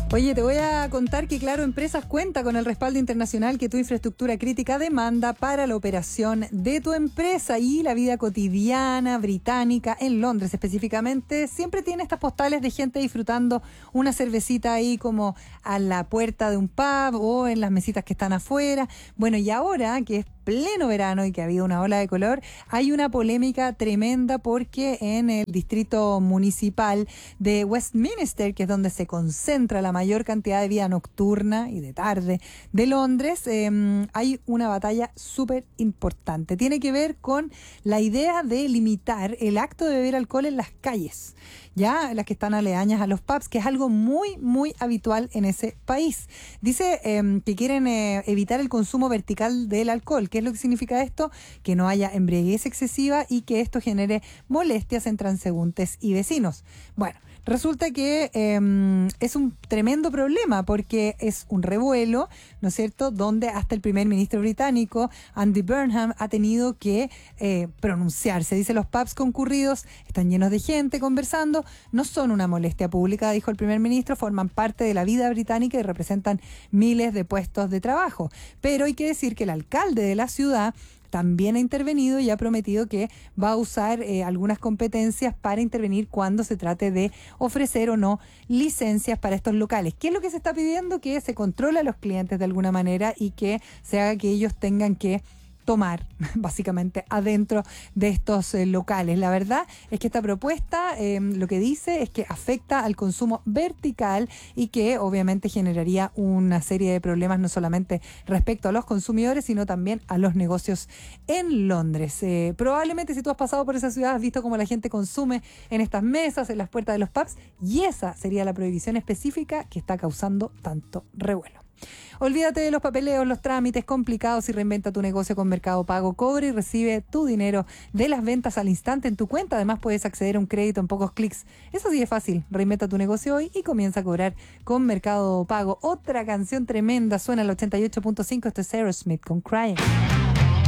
Oye, te voy a contar que Claro Empresas cuenta con el respaldo internacional que tu infraestructura crítica demanda para la operación de tu empresa, y la vida cotidiana británica en Londres específicamente siempre tiene estas postales de gente disfrutando una cervecita ahí como a la puerta de un pub o en las mesitas que están afuera. Bueno, y ahora que es pleno verano y que ha habido una ola de calor, hay una polémica tremenda porque en el distrito municipal de Westminster, que es donde se concentra la mayor cantidad de vida nocturna y de tarde de Londres, hay una batalla súper importante. Tiene que ver con la idea de limitar el acto de beber alcohol en las calles, ya las que están aledañas a los pubs, que es algo muy, muy habitual en ese país. Dice que quieren evitar el consumo vertical del alcohol. ¿Qué es lo que significa esto? Que no haya embriaguez excesiva y que esto genere molestias en transeúntes y vecinos. Bueno, resulta que es un tremendo problema porque es un revuelo, ¿no es cierto?, donde hasta el primer ministro británico, Andy Burnham, ha tenido que pronunciarse. Dice: los pubs concurridos están llenos de gente conversando, no son una molestia pública, dijo el primer ministro, forman parte de la vida británica y representan miles de puestos de trabajo. Pero hay que decir que el alcalde de la ciudad también ha intervenido y ha prometido que va a usar algunas competencias para intervenir cuando se trate de ofrecer o no licencias para estos locales. ¿Qué es lo que se está pidiendo? Que se controle a los clientes de alguna manera y que se haga que ellos tengan que tomar básicamente adentro de estos locales. La verdad es que esta propuesta lo que dice es que afecta al consumo vertical y que obviamente generaría una serie de problemas no solamente respecto a los consumidores, sino también a los negocios en Londres. Probablemente si tú has pasado por esa ciudad has visto cómo la gente consume en estas mesas, en las puertas de los pubs, y esa sería la prohibición específica que está causando tanto revuelo. Olvídate de los papeleos, los trámites complicados y reinventa tu negocio con Mercado Pago. Cobra y recibe tu dinero de las ventas al instante en tu cuenta. Además, puedes acceder a un crédito en pocos clics. Eso sí es fácil. Reinventa tu negocio hoy y comienza a cobrar con Mercado Pago. Otra canción tremenda suena al 88.5. Esto es Aerosmith con Crying.